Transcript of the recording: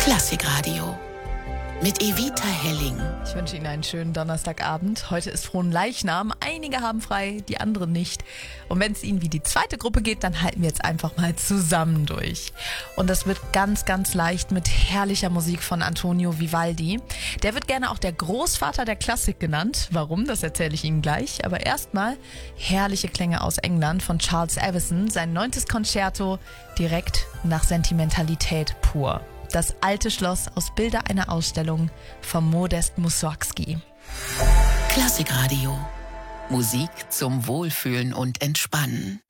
Klassikradio mit Evita Helling. Ich wünsche Ihnen einen schönen Donnerstagabend. Heute ist Fronleichnam. Einige haben frei, die anderen nicht. Und wenn es Ihnen wie die zweite Gruppe geht, dann halten wir jetzt einfach mal zusammen durch. Und das wird ganz, ganz leicht mit herrlicher Musik von Antonio Vivaldi. Der wird gerne auch der Großvater der Klassik genannt. Warum, das erzähle ich Ihnen gleich. Aber erstmal herrliche Klänge aus England von Charles Evison. Sein 9. Concerto direkt nach Sentimentalität pur. Das alte Schloss aus Bilder einer Ausstellung von Modest Mussorgsky. Klassikradio. Musik zum Wohlfühlen und Entspannen.